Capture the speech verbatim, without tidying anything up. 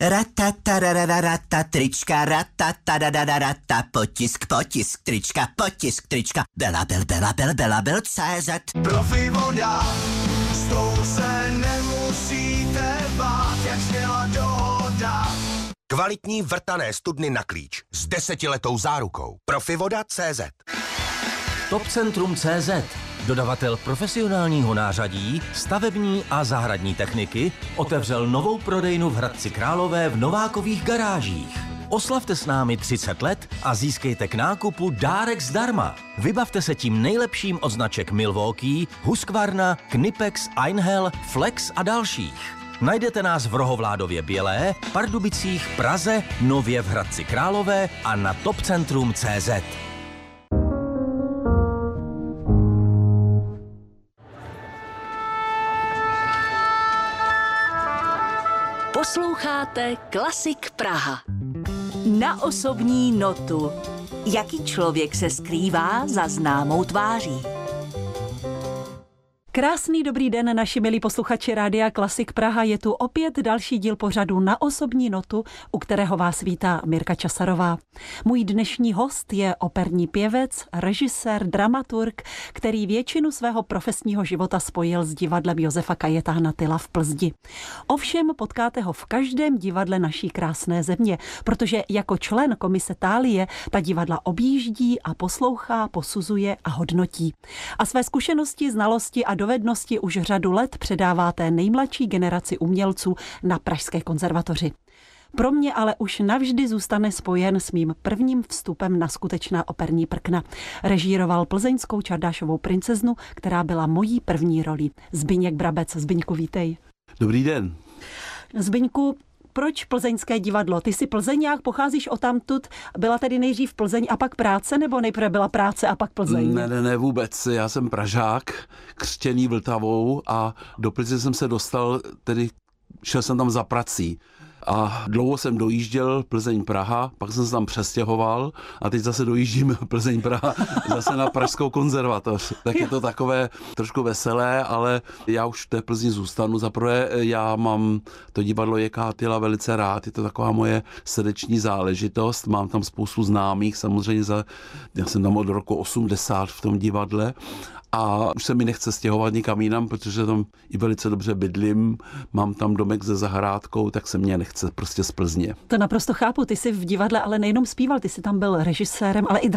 Ratatarararata, trička, ratatarararata, potisk, potisk, trička, potisk, trička, Belabel, Belabel, Belabel, C Z. Profi voda, s tou se nemusíte bát, jak zněla dohoda. Kvalitní vrtané studny na klíč s desetiletou zárukou. Profivoda tečka cé zet. Topcentrum tečka cé zet, dodavatel profesionálního nářadí, stavební a zahradní techniky, otevřel novou prodejnu v Hradci Králové v Novákových garážích. Oslavte s námi třicet let a získejte k nákupu dárek zdarma. Vybavte se tím nejlepším od značek Milwaukee, Husqvarna, Knipex, Einhell, Flex a dalších. Najdete nás v Rohovládově Bělé, Pardubicích, Praze, nově v Hradci Králové a na topcentrum tečka cé zet. Posloucháte Klasik Praha. Na osobní notu. Jaký člověk se skrývá za známou tváří? Krásný dobrý den, naši milí posluchači Rádia Klasik Praha. Je tu opět další díl pořadu Na osobní notu, u kterého vás vítá Mirka Časarová. Můj dnešní host je operní pěvec, režisér, dramaturg, který většinu svého profesního života spojil s divadlem Josefa Kajetána Tyla v Plzni. Ovšem potkáte ho v každém divadle naší krásné země, protože jako člen komise Thálie ta divadla objíždí a poslouchá, posuzuje a hodnotí. A své zkušenosti, znalosti a dovednosti už řadu let předáváte nejmladší generaci umělců na Pražské konzervatoři. Pro mě ale už navždy zůstane spojen s mým prvním vstupem na skutečná operní prkna. Režíroval plzeňskou Čardášovou princeznu, která byla mojí první rolí. Zbyněk Brabec. Zbyňku, vítej. Dobrý den. Zbyňku, proč plzeňské divadlo? Ty jsi Plzeňák, pocházíš odtamtud, byla tedy nejdřív Plzeň a pak práce, nebo nejprve byla práce a pak Plzeň? Ne, ne, ne, vůbec. Já jsem Pražák, křtěný Vltavou a do Plzně jsem se dostal, tedy šel jsem tam za prací. A dlouho jsem dojížděl Plzeň-Praha, pak jsem se tam přestěhoval a teď zase dojíždím Plzeň-Praha zase na Pražskou konzervatoř. Tak je to takové trošku veselé, ale já už v té Plzni zůstanu. Zaprvé já mám to divadlo J K Tyla velice rád, je to taková moje srdeční záležitost. Mám tam spoustu známých, samozřejmě za, já jsem tam od roku osmdesát v tom divadle. A už se mi nechce stěhovat nikam jinam, protože tam i velice dobře bydlím, mám tam domek se zahrádkou, tak se mě nechce prostě z Plzně. To naprosto chápu, ty jsi v divadle ale nejenom zpíval, ty jsi tam byl režisérem, ale i